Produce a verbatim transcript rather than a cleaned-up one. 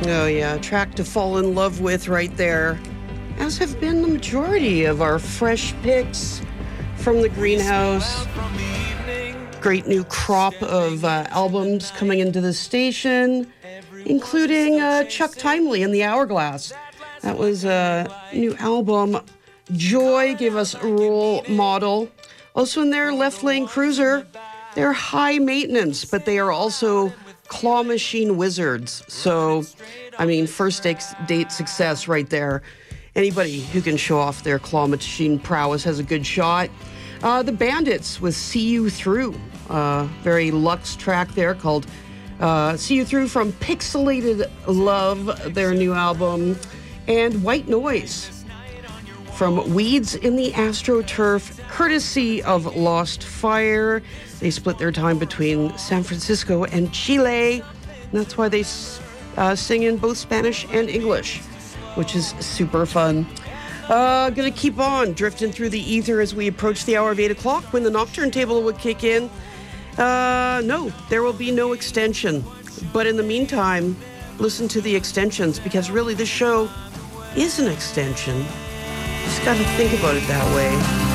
Oh, yeah. Track to fall in love with right there. As have been the majority of our fresh picks from the greenhouse. Great new crop of uh, albums coming into the station, including uh, Chuck Timely and the Hourglass. That was a new album. Joy gave us a role model. Also in there, Left Lane Cruiser. They're high maintenance, but they are also claw machine wizards. So, I mean, first date success right there. Anybody who can show off their claw machine prowess has a good shot. Uh, the Bandits with See You Through. Uh, very luxe track there called uh, See You Through from Pixelated Love, their new album. And White Noise from Weeds in the AstroTurf, courtesy of Lost Fire. They split their time between San Francisco and Chile. And that's why they uh, sing in both Spanish and English, which is super fun. Uh, gonna keep on drifting through the ether as we approach the hour of eight o'clock when the Nocturne table would kick in. Uh, no, there will be no extension. But in the meantime, listen to the extensions, because really this show is an extension. Just gotta think about it that way.